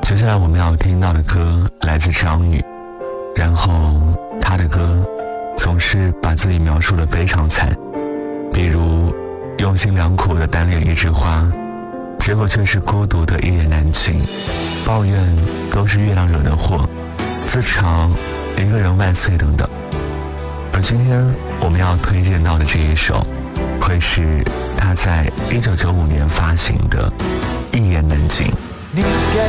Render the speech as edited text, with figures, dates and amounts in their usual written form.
接下来我们要听到的歌来自张宇，然后他的歌总是把自己描述得非常惨，比如用心良苦的单恋一枝花，结果却是孤独的一言难尽，抱怨都是月亮惹的祸，自嘲一个人万岁等等。而今天我们要推荐到的这一首，会是他在1995年发行的《一言难尽》。 你给